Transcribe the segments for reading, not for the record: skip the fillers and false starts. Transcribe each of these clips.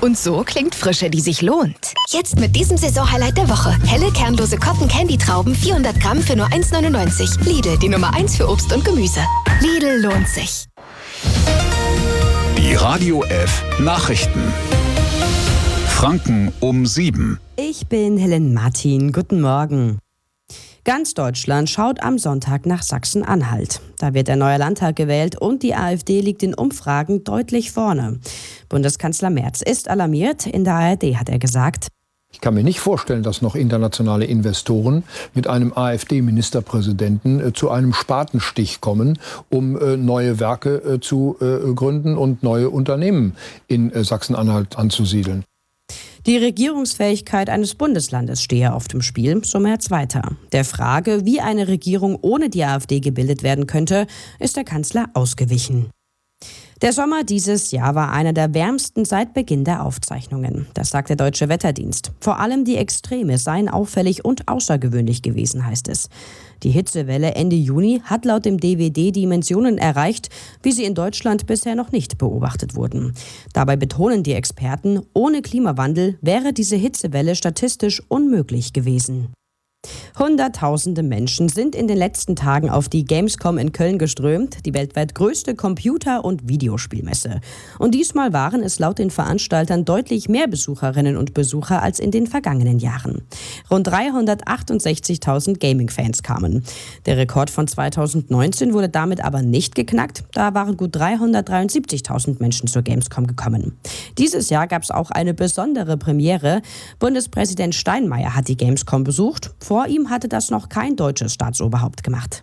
Und so klingt Frische, die sich lohnt. Jetzt mit diesem Saisonhighlight der Woche. Helle, kernlose Cotton-Candy-Trauben, 400 Gramm für nur 1,99. Lidl, die Nummer 1 für Obst und Gemüse. Lidl lohnt sich. Die Radio F Nachrichten. Franken um 7. Ich bin Helen Martin. Guten Morgen. Ganz Deutschland schaut am Sonntag nach Sachsen-Anhalt. Da wird der neue Landtag gewählt und die AfD liegt in Umfragen deutlich vorne. Bundeskanzler Merz ist alarmiert. In der ARD hat er gesagt: Ich kann mir nicht vorstellen, dass noch internationale Investoren mit einem AfD-Ministerpräsidenten zu einem Spatenstich kommen, um neue Werke zu gründen und neue Unternehmen in Sachsen-Anhalt anzusiedeln. Die Regierungsfähigkeit eines Bundeslandes stehe auf dem Spiel, so Merz weiter. Der Frage, wie eine Regierung ohne die AfD gebildet werden könnte, ist der Kanzler ausgewichen. Der Sommer dieses Jahr war einer der wärmsten seit Beginn der Aufzeichnungen. Das sagt der Deutsche Wetterdienst. Vor allem die Extreme seien auffällig und außergewöhnlich gewesen, heißt es. Die Hitzewelle Ende Juni hat laut dem DWD Dimensionen erreicht, wie sie in Deutschland bisher noch nicht beobachtet wurden. Dabei betonen die Experten, ohne Klimawandel wäre diese Hitzewelle statistisch unmöglich gewesen. Hunderttausende Menschen sind in den letzten Tagen auf die Gamescom in Köln geströmt, die weltweit größte Computer- und Videospielmesse. Und diesmal waren es laut den Veranstaltern deutlich mehr Besucherinnen und Besucher als in den vergangenen Jahren. Rund 368.000 Gaming-Fans kamen. Der Rekord von 2019 wurde damit aber nicht geknackt. Da waren gut 373.000 Menschen zur Gamescom gekommen. Dieses Jahr gab es auch eine besondere Premiere. Bundespräsident Steinmeier hat die Gamescom besucht. Vor ihm hatte das noch kein deutsches Staatsoberhaupt gemacht.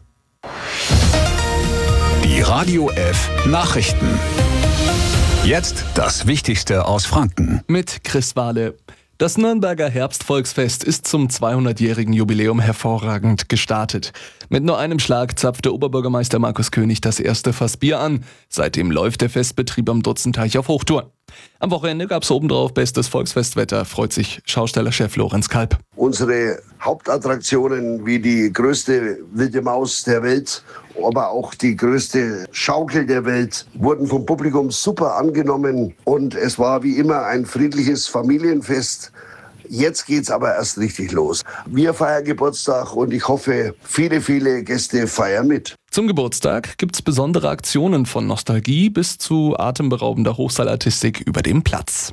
Die Radio F Nachrichten. Jetzt das Wichtigste aus Franken. Mit Chris Wahle. Das Nürnberger Herbstvolksfest ist zum 200-jährigen Jubiläum hervorragend gestartet. Mit nur einem Schlag zapfte Oberbürgermeister Markus König das erste Fass Bier an. Seitdem läuft der Festbetrieb am Dutzenteich auf Hochtouren. Am Wochenende gab es obendrauf bestes Volksfestwetter, freut sich Schaustellerchef Lorenz Kalb. Unsere Hauptattraktionen wie die größte wilde Maus der Welt, aber auch die größte Schaukel der Welt, wurden vom Publikum super angenommen. Und es war wie immer ein friedliches Familienfest. Jetzt geht's aber erst richtig los. Wir feiern Geburtstag und ich hoffe, viele, viele Gäste feiern mit. Zum Geburtstag gibt's besondere Aktionen von Nostalgie bis zu atemberaubender Hochseilartistik über dem Platz.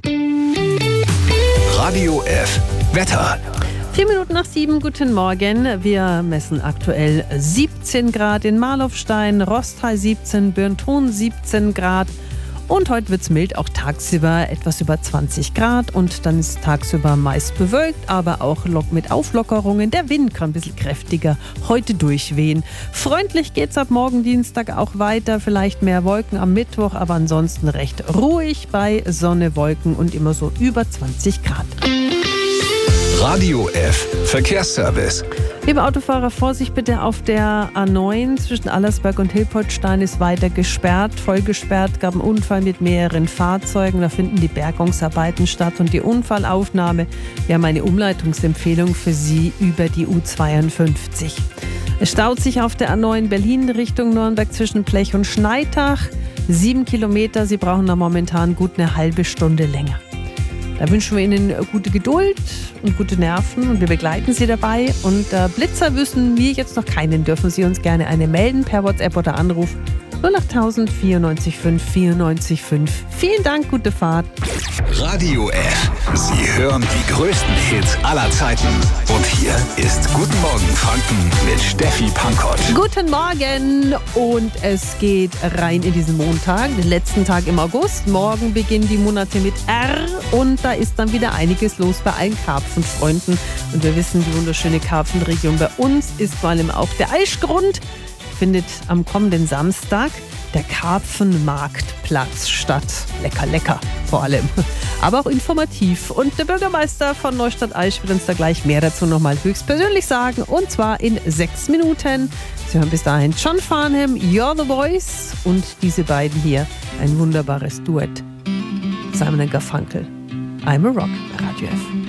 Radio F Wetter. 4 Minuten nach 7, guten Morgen. Wir messen aktuell 17 Grad in Marlofstein, Rosthal 17, Birnthon 17 Grad. Und heute wird es mild, auch tagsüber etwas über 20 Grad. Und dann ist tagsüber meist bewölkt, aber auch mit Auflockerungen. Der Wind kann ein bisschen kräftiger heute durchwehen. Freundlich geht es ab morgen Dienstag auch weiter. Vielleicht mehr Wolken am Mittwoch, aber ansonsten recht ruhig bei Sonne, Wolken und immer so über 20 Grad. Radio F Verkehrsservice. Liebe Autofahrer, Vorsicht bitte auf der A9 zwischen Allersberg und Hilpertstein ist weiter gesperrt, voll gesperrt. Gab einen Unfall mit mehreren Fahrzeugen, da finden die Bergungsarbeiten statt und die Unfallaufnahme. Wir haben eine Umleitungsempfehlung für Sie über die U52. Es staut sich auf der A9 Berlin Richtung Nürnberg zwischen Blech und Schneitach. 7 Kilometer, Sie brauchen da momentan gut eine halbe Stunde länger. Da wünschen wir Ihnen gute Geduld und gute Nerven und wir begleiten Sie dabei. Und Blitzer wissen wir jetzt noch keinen, dürfen Sie uns gerne eine melden per WhatsApp oder Anruf 08000 94 5 94 5. Vielen Dank, gute Fahrt. Radio F. Sie hören die größten Hits aller Zeiten. Und hier ist Guten Morgen Franken mit Steffi Pankott. Guten Morgen und es geht rein in diesen Montag, den letzten Tag im August. Morgen beginnen die Monate mit R und da ist dann wieder einiges los bei allen Karpfenfreunden. Und wir wissen, die wunderschöne Karpfenregion bei uns ist vor allem auch der Eischgrund. Findet am kommenden Samstag der Karpfenmarktplatz statt. Lecker, lecker vor allem. Aber auch informativ. Und der Bürgermeister von Neustadt-Aisch wird uns da gleich mehr dazu nochmal höchstpersönlich sagen. Und zwar in 6 Minuten. Sie hören bis dahin John Farnham, You're the Voice. Und diese beiden hier, ein wunderbares Duett. Simon & Garfunkel, I'm a Rock, Radio F.